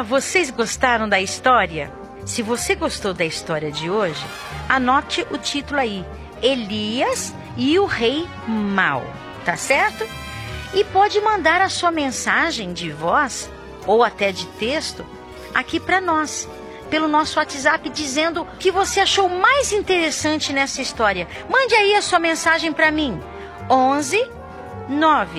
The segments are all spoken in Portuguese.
vocês gostaram da história? Se você gostou da história de hoje, anote o título aí: Elias e o Rei Mau, tá certo? E pode mandar a sua mensagem de voz ou até de texto aqui para nós, pelo nosso WhatsApp, dizendo o que você achou mais interessante nessa história. Mande aí a sua mensagem para mim. 11 9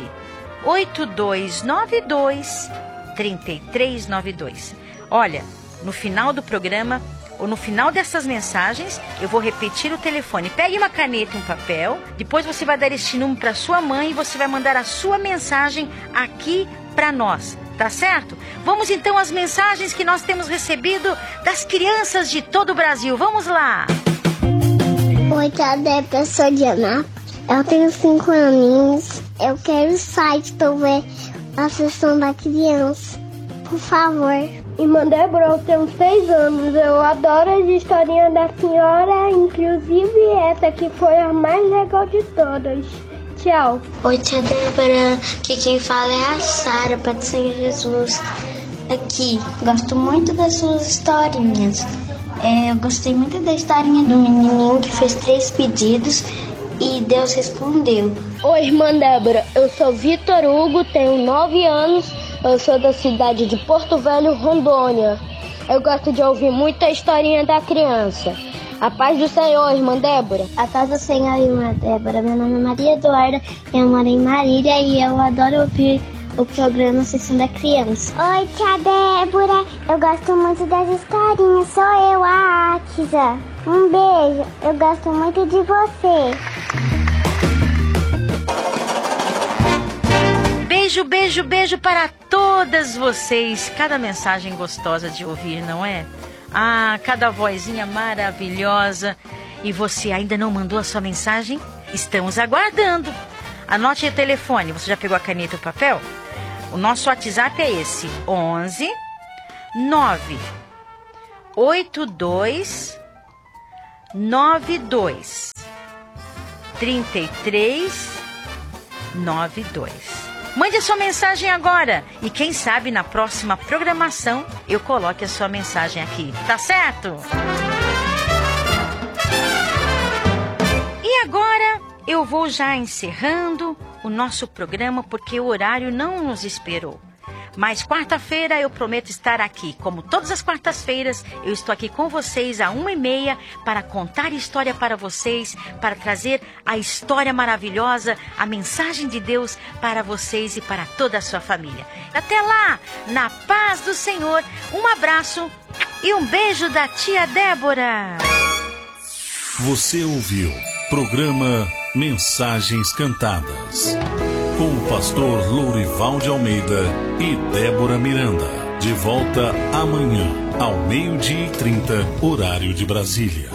8292 3392. Olha, no final do programa, ou no final dessas mensagens, eu vou repetir o telefone. Pegue uma caneta e um papel, depois você vai dar este número para sua mãe e você vai mandar a sua mensagem aqui para nós, tá certo? Vamos então às mensagens que nós temos recebido das crianças de todo o Brasil. Vamos lá! Oi, tia Débora, eu sou Diana. Eu tenho 5 aninhos. Eu quero o site para eu ver a sessão da criança. Por favor. Irmã Débora, eu tenho 6 anos. Eu adoro as historinhas da senhora, inclusive essa que foi a mais legal de todas. Tchau. Oi, tia Débora. Aqui quem fala é a Sara, Patricinha Jesus. Aqui, gosto muito das suas historinhas. Eu gostei muito da historinha do menininho que fez 3 pedidos e Deus respondeu. Oi, irmã Débora. Eu sou Vitor Hugo, tenho 9 anos. Eu sou da cidade de Porto Velho, Rondônia. Eu gosto de ouvir muita historinha da criança. A paz do Senhor, irmã Débora. A paz do Senhor, irmã Débora. Meu nome é Maria Eduarda, eu moro em Marília e eu adoro ouvir o programa Sessão da Criança. Oi, tia Débora. Eu gosto muito das historinhas. Sou eu, a Atisa. Um beijo. Eu gosto muito de você. Beijo, beijo, beijo para todas vocês. Cada mensagem gostosa de ouvir, não é? Ah, cada vozinha maravilhosa. E você ainda não mandou a sua mensagem? Estamos aguardando. Anote o telefone. Você já pegou a caneta e o papel? O nosso WhatsApp é esse: 11 9 82 92 33 92. Mande a sua mensagem agora e quem sabe na próxima programação eu coloque a sua mensagem aqui, tá certo? E agora eu vou já encerrando o nosso programa porque o horário não nos esperou. Mas quarta-feira eu prometo estar aqui. Como todas as quartas-feiras, eu estou aqui com vocês às 1h30 para contar história para vocês, para trazer a história maravilhosa, a mensagem de Deus para vocês e para toda a sua família. Até lá, na paz do Senhor, um abraço e um beijo da tia Débora. Você ouviu programa Mensagens Cantadas, com o pastor Lourival de Almeida e Débora Miranda. De volta amanhã, ao 12:30, horário de Brasília.